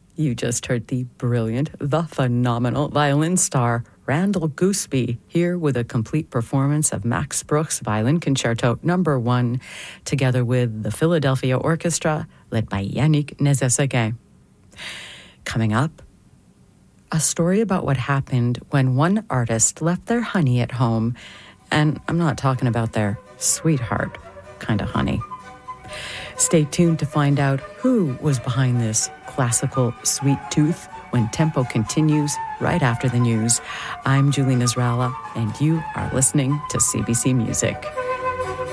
You just heard the brilliant, the phenomenal violin star Randall Gooseby here with a complete performance of Max Bruch's Violin Concerto No. 1, together with the Philadelphia Orchestra, led by Yannick Nézet-Séguin. Coming up, a story about what happened when one artist left their honey at home, and I'm not talking about their sweetheart kind of honey. Stay tuned to find out who was behind this classical sweet tooth when Tempo continues right after the news. I'm Julie Nasrallah, and you are listening to CBC Music.